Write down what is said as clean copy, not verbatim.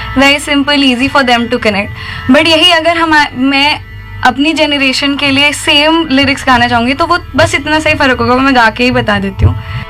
Very simple, easy for them to connect. But यही अगर मैं अपनी जनरेशन के लिए सेम लिरिक्स गाना चाहूँगी तो वो बस इतना सही फ़र्क होगा, मैं गा के ही बता देती हूँ